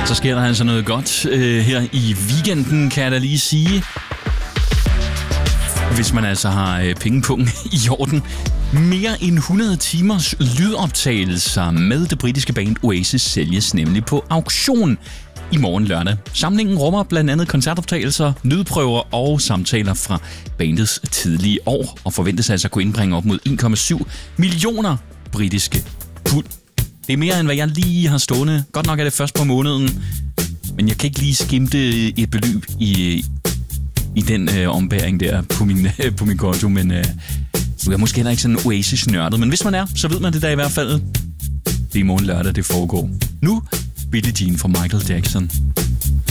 Så sker der altså noget godt her i weekenden, kan jeg da lige sige. Hvis man altså har pengepungen i orden. Mere end 100 timers lydoptagelser med det britiske band Oasis sælges nemlig på auktion i morgen lørdag. Samlingen rummer blandt andet koncertoptagelser, lydprøver og samtaler fra bandets tidlige år, og forventes altså at kunne indbringe op mod 1,7 millioner britiske pund. Det er mere end hvad jeg lige har stående. Godt nok er det først på måneden, men jeg kan ikke lige skimte et beløb i den ombæring der på min konto, men nu er jeg måske heller ikke sådan Oasis-nørdet, men hvis man er, så ved man det da i hvert fald. Det er i morgen lørdag, det foregår. Nu Billie Jean fra Michael Jackson.